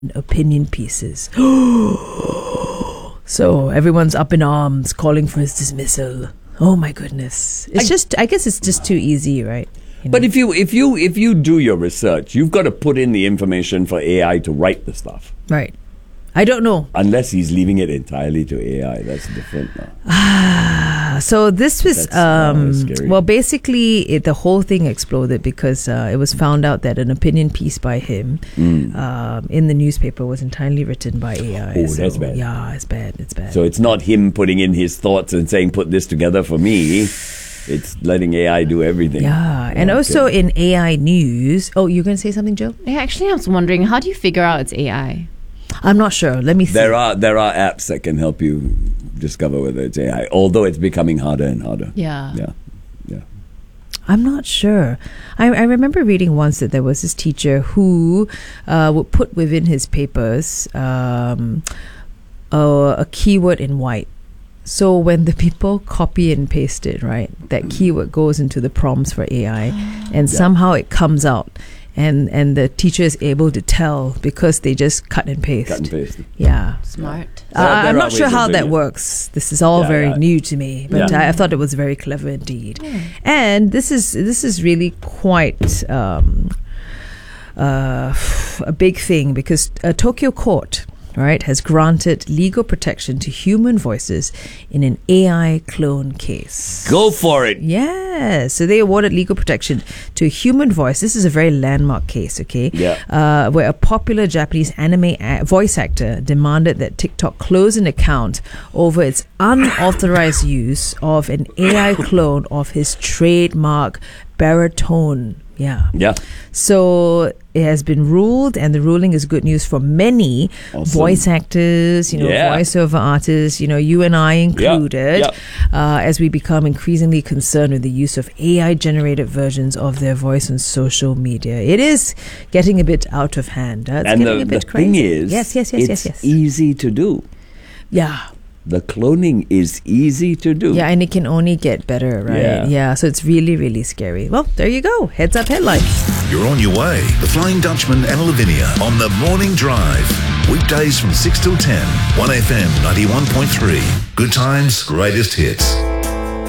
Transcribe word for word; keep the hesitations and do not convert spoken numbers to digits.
opinion pieces. So everyone's up in arms calling for his dismissal. Oh my goodness. It's I, just I guess it's just too easy, right? You know? But if you if you if you do your research, you've got to put in the information for A I to write the stuff. Right. I don't know. Unless he's leaving it entirely to A I. That's different now. Ah, so this was, That's, um, uh, scary. well, basically, it, the whole thing exploded because uh, it was found out that an opinion piece by him Mm. um, in the newspaper was entirely written by A I. Oh, so, that's bad. Yeah, it's bad. It's bad. So it's not him putting in his thoughts and saying, put this together for me. It's letting A I do everything. Yeah, and Okay. also in A I news. Oh, you're going to say something, Joe? Yeah, actually, I was wondering, how do you figure out it's A I? I'm not sure. Let me see. There are there are apps that can help you discover whether it's A I, although it's becoming harder and harder. Yeah. Yeah. Yeah. I'm not sure. I, I remember reading once that there was this teacher who uh, would put within his papers um, a, a keyword in white. So when the people copy and paste it, right, that keyword goes into the prompts for A I, and Yeah. somehow it comes out. And and the teacher is able to tell because they just cut and paste. Cut and paste. Yeah. Smart. Uh, There- there I'm are not sure ways of how doing that it. works. This is all Yeah, very yeah. new to me, but Yeah. I, I thought it was very clever indeed. And this is this is really quite um, uh, a big thing because a Tokyo court, right, has granted legal protection to human voices in an A I clone case. Go for it. Yeah, so they awarded legal protection to a human voice. This is a very landmark case, okay? Yeah. Uh, where a popular Japanese anime a- voice actor demanded that TikTok close an account over its unauthorized use of an A I clone of his trademark baritone. Yeah. Yeah. So it has been ruled, and the ruling is good news for many Awesome. voice actors, you know, Yeah. voiceover artists, you know, you and I included, yeah. Uh, as we become increasingly concerned with the use of A I-generated versions of their voice on social media. It is getting a bit out of hand. Uh, it's And getting the, a the bit crazy. thing is, yes, yes, yes, it's yes, yes. easy to do. Yeah. The cloning is easy to do. Yeah, and it can only get better, right? Yeah. yeah, so it's really, really scary. Well, there you go. Heads up headlines. You're on your way. The Flying Dutchman and Lavinia on the Morning Drive. Weekdays from six till ten. one F M ninety-one point three. Good times, greatest hits.